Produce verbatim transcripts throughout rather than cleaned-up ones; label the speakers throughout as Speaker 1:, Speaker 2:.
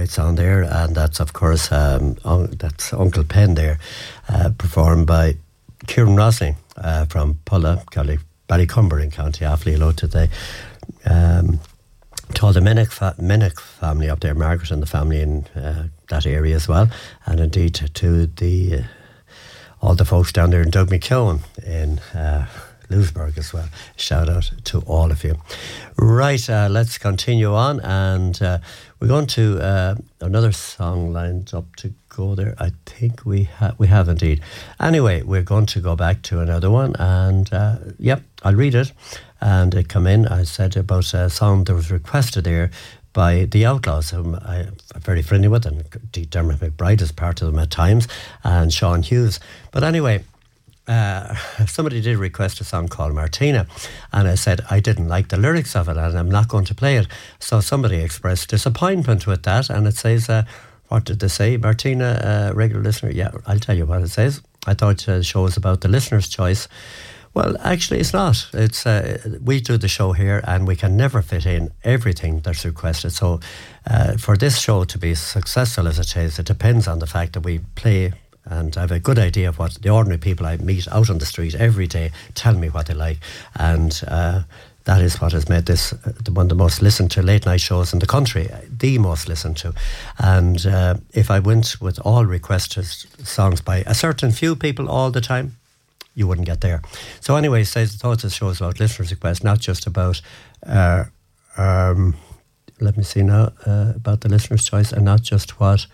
Speaker 1: great song there, and that's of course um, un- that's Uncle Pen there, uh, performed by Kieran Rosling uh, from Pulla, Ballycumber in County Offaly. Hello to the um, to all the Minnick, fa- Minnick family up there, Margaret and the family in uh, that area as well, and indeed to, to the uh, all the folks down there in Doug McKeown in uh, Lewisburg as well. Shout out to all of you. Right, uh, let's continue on, and uh, we're going to uh, another song lined up to go there. I think we have we have indeed. Anyway, we're going to go back to another one, and uh, yep, I'll read it. And it come in. I said about a song that was requested there by the Outlaws, whom I'm very friendly with, and Dermot McBride is part of them at times, and Sean Hughes. But anyway, uh, somebody did request a song called Martina, and I said I didn't like the lyrics of it, and I'm not going to play it. So somebody expressed disappointment with that, and it says, uh, what did they say? Martina, uh, regular listener, yeah, I'll tell you what it says. I thought uh, the show was about the listener's choice. Well, actually, it's not. It's uh, we do the show here, and we can never fit in everything that's requested. So, uh, for this show to be successful as it is, it depends on the fact that we play and I have a good idea of what the ordinary people I meet out on the street every day tell me what they like, and uh, that is what has made this uh, one of the most listened to late night shows in the country, the most listened to. And uh, if I went with all requested songs by a certain few people all the time, you wouldn't get there. So anyway, it says the thoughts of the show is about listeners' requests, not just about uh, um, let me see now uh, about the listener's choice, and not just what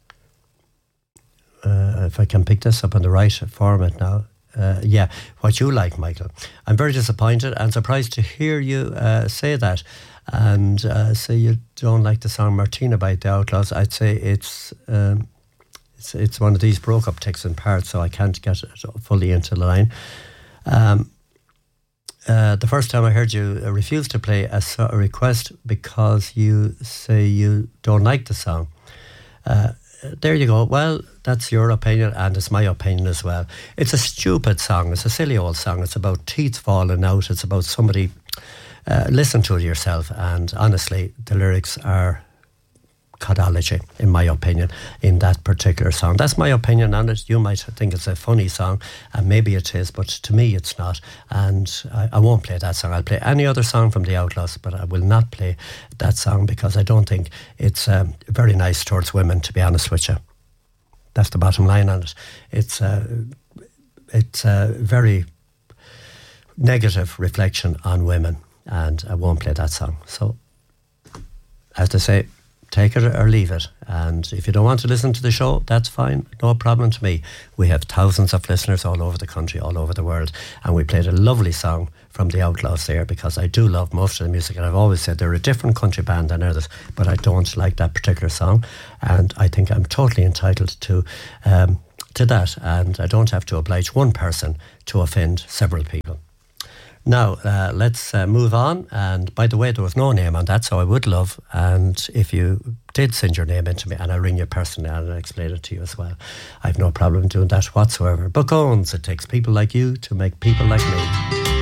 Speaker 1: uh, if I can pick this up on the right format now. Uh, yeah, what you like, Michael. I'm very disappointed and surprised to hear you uh, say that, and uh, say you don't like the song Martina by the Outlaws. I'd say it's um, it's it's one of these broke up ticks and parts, so I can't get it fully into the line. Um, uh, the first time I heard you uh, refuse to play a, so- a request because you say you don't like the song. Uh, There you go. Well, that's your opinion, and it's my opinion as well. It's a stupid song. It's a silly old song. It's about teeth falling out. It's about somebody. Uh, listen to it yourself. And honestly, the lyrics are codology, in my opinion, in that particular song. That's my opinion on it. You might think it's a funny song, and maybe it is, but to me it's not. And I, I won't play that song. I'll play any other song from the Outlaws, but I will not play that song because I don't think it's um, very nice towards women, to be honest with you. That's the bottom line on it. It's a, it's a very negative reflection on women, and I won't play that song. So, as they say, take it or leave it. And if you don't want to listen to the show, that's fine. No problem to me. We have thousands of listeners all over the country, all over the world. And we played a lovely song from the Outlaws there because I do love most of the music. And I've always said they're a different country band than others, but I don't like that particular song. And I think I'm totally entitled to um, to that. And I don't have to oblige one person to offend several people. Now, uh, let's uh, move on. And by the way, there was no name on that, so I would love, and if you did send your name in to me, and I'll ring you personally and I'll explain it to you as well. I have no problem doing that whatsoever. Book owns, it takes people like you to make people like me.